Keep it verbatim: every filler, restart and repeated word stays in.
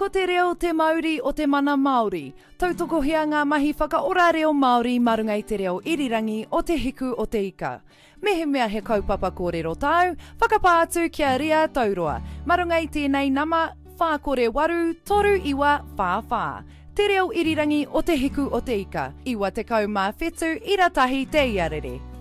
Ko te reo te Māori o te mana Māori. Tautoko hea ngā mahi whakaora reo Māori marunga i te reo irirangi o te hiku o te ika. Mehe mea he kaupapa kōrero tau, whakapā atu kia ria tauroa. Marunga i tēnei nama, whākore waru, toru iwa, whāwhā. Te reo irirangi o te hiku o te ika. Iwa te kau mā whetu, ira tahi te iarere.